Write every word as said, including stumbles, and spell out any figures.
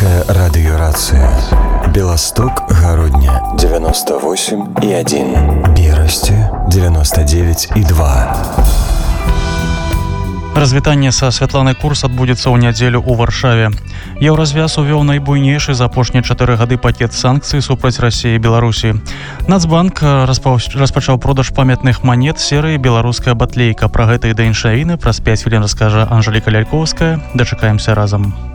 Беларуская радыёрацыя. Беласток, Гародня девяносто восемь и один, Берасце девяносто девять и два. Развітанне са Святланай Курс адбудзецца ў нядзелю ў Варшаве. Еўразвяз увёў найбуйнейшы за апошнія чатыры гады пакет санкцый супраць Расіі і Беларусі. Нацбанк распачаў продаж памятных манет серыі «Беларуская батлейка». Пра гэта і да іншай навіны праз пяць хвілін раскажа Анжэліка Лялькоўская. Дачакаемся разам.